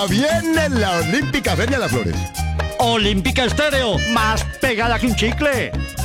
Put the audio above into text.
Ya viene la Olímpica Feria de las Flores. Olímpica Estéreo, más pegada que un chicle.